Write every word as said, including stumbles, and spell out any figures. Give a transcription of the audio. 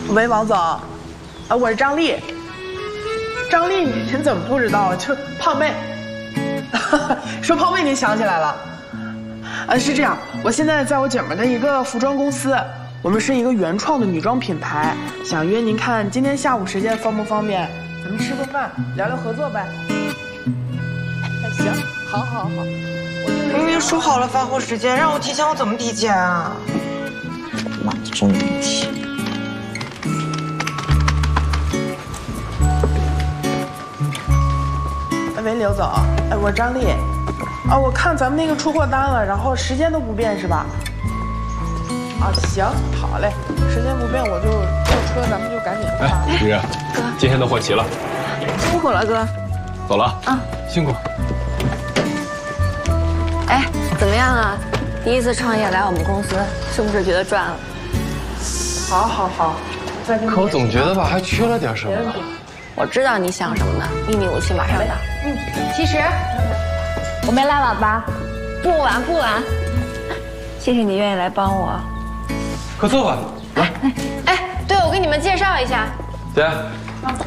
喂，王总，啊，我是张丽。张丽，您怎么不知道？就胖妹。说胖妹，您想起来了？啊，是这样，我现在在我姐们的一个服装公司，我们是一个原创的女装品牌，想约您看今天下午时间方不方便？咱们吃个饭，聊聊合作呗。哎，行，好，好，好。 明明说好了发货时间，让我提前，我怎么提前啊？妈的，真有问题。 喂，刘总，哎，我张丽，啊，我看咱们那个出货单了，然后时间都不变是吧？啊，行，好嘞，时间不变我就坐车，咱们就赶紧出发。 哎，雨儿，哥，今天的货齐了， 辛苦了，哥。 走了啊，辛苦。 哎，怎么样啊？第一次创业来我们公司，是不是觉得赚了？ 好，好，好，再跟你。 可我总觉得吧，还缺了点什么呢。 我知道你想什么呢，秘密武器马上到。 嗯，其实我没来晚吧？ 不晚不晚，谢谢你愿意来帮我。 快坐吧，来。 哎，对，我给你们介绍一下， 姐。